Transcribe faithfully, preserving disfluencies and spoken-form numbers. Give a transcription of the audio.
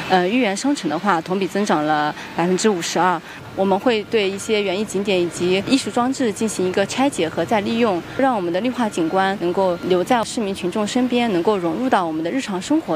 呃，豫园商城的话，同比增长了百分之五十二。我们会对一些园艺景点以及艺术装置进行一个拆解和再利用，让我们的绿化景观能够留在市民群众身边，能够融入到我们的日常生活。